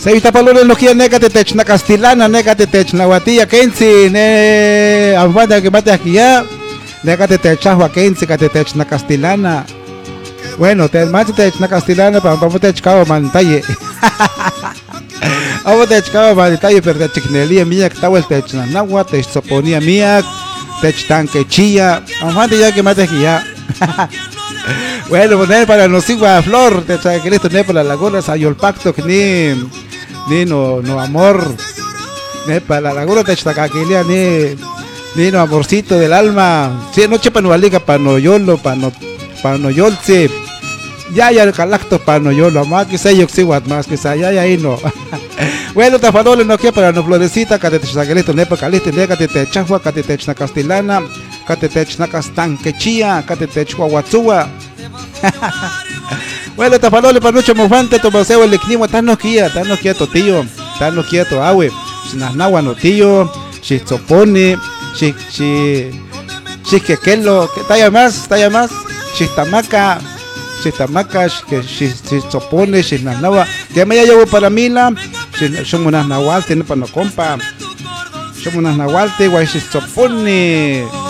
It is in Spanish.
Se vista palole no quiere nega te tech na castilana, nega te tech na guatilla kensi, ne abanda que mate aquí ya. Nega te tech a kensi que te tech na castilana. Bueno, te mate tech na castilana para vamos tech cabo mantalle. Vamos tech cabo mantalle pero te chicnelia mía que estaba el tech na nagua te soponía mía, tech tanque chilla. Abanda ya que mate aquí ya. Bueno, pues para nos siga flor, te trae Cristo ne para la laguna salió el pacto que ni no amor, ne para la laguna te trae aquella ni no amorcito del alma, si noche para no aliga para no yolo, para no yolse, ya el calacto para no yolo, más que se yo xiwat más que se ya ahí no. Bueno, te farole no quiere para no florecita, que te trae Cristo ne para caliste ne que te chafua, que te na castilana, que te na castanque chía, que te chuahuatzua. Bueno, tapadole para noche mofante, tomaseo el equinimo, tan no quieto, tío, tan no quieto, agüe, sinasnagua no tío, si sopone, si que quello, que talla más, si tamaca, que si sopone, si nasnagua, que me ya llevo para mila, si somos unas nahualte, no para no compa, somos unas nahualte, guay, si sopone.